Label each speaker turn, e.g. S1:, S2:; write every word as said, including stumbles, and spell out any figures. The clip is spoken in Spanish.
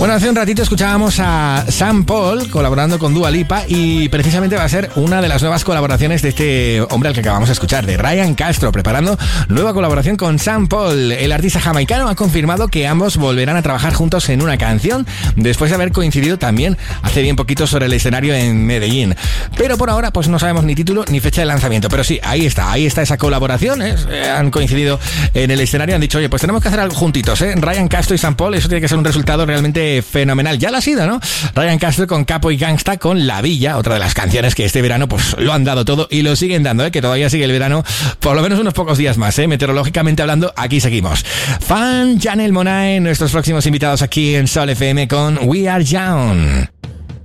S1: Bueno, hace un ratito escuchábamos a Sean Paul colaborando con Dua Lipa y precisamente va a ser una de las nuevas colaboraciones de este hombre al que acabamos de escuchar, de Ryan Castro, preparando nueva colaboración con Sean Paul. El artista jamaicano ha confirmado que ambos volverán a trabajar juntos en una canción después de haber coincidido también hace bien poquito sobre el escenario en Medellín. Pero por ahora pues no sabemos ni título ni fecha de lanzamiento, pero sí, ahí está, ahí está esa colaboración, ¿eh? Han coincidido en el escenario, han dicho, oye, pues tenemos que hacer algo juntitos, ¿eh? Ryan Castro y Sean Paul, eso tiene que ser un resultado realmente fenomenal. Ya lo ha sido, ¿no? Ryan Castro con Capo y Gangsta con La Villa, otra de las canciones que este verano pues lo han dado todo y lo siguen dando, ¿eh? Que todavía sigue el verano por lo menos unos pocos días más, ¿eh? Meteorológicamente hablando, aquí seguimos. Fan, Janelle Monáe, nuestros próximos invitados aquí en Sol F M con We Are Young.